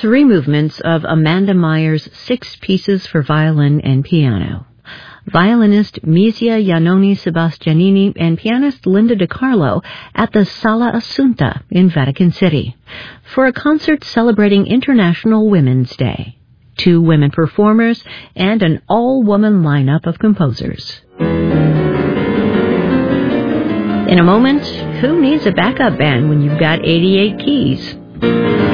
3 movements of Amanda Meyer's 6 pieces for violin and piano. Violinist Misia Iannoni Sebastianini and pianist Linda DiCarlo at the Sala Assunta in Vatican City for a concert celebrating International Women's Day. 2 women performers and an all-woman lineup of composers. In a moment, who needs a backup band when you've got 88 keys?